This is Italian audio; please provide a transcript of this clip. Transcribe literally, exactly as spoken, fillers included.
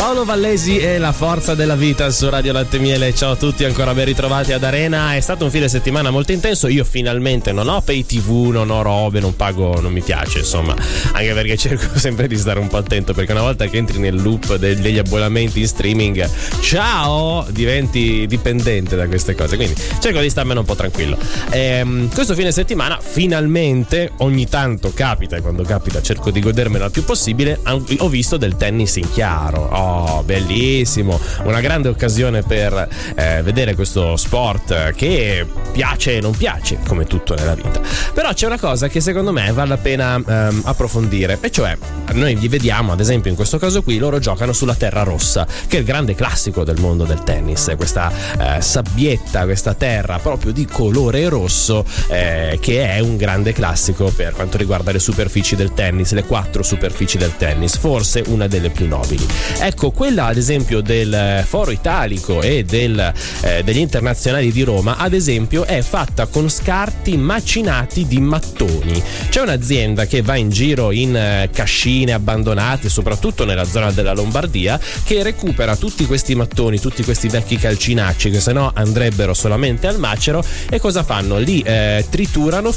Paolo Vallesi e la forza della vita su Radio Latte Miele. Ciao a tutti, ancora ben ritrovati ad Arena. È stato un fine settimana molto intenso. Io finalmente non ho pay tv, non ho robe, non pago, non mi piace, insomma, anche perché cerco sempre di stare un po' attento, perché una volta che entri nel loop de- degli abbonamenti in streaming, ciao, diventi dipendente da queste cose, quindi cerco di starmene un po' tranquillo. Ehm, questo fine settimana finalmente, ogni tanto capita, e quando capita cerco di godermelo il più possibile, ho visto del tennis in chiaro. Oh, bellissimo, una grande occasione per eh, vedere questo sport che piace e non piace, come tutto nella vita. Però c'è una cosa che secondo me vale la pena ehm, approfondire, e cioè noi li vediamo, ad esempio in questo caso qui loro giocano sulla terra rossa, che è il grande classico del mondo del tennis, questa eh, sabbietta, questa terra proprio di colore rosso, eh, che è un grande classico per quanto riguarda le superfici del tennis, le quattro superfici del tennis, forse una delle più nobili. Ecco, quella ad esempio del Foro Italico e del, eh, degli internazionali di Roma, ad esempio, è fatta con scarti macinati di mattoni. C'è un'azienda che va in giro in eh, cascine abbandonate, soprattutto nella zona della Lombardia, che recupera tutti questi mattoni, tutti questi vecchi calcinacci che sennò andrebbero solamente al macero, e cosa fanno? Li eh, triturano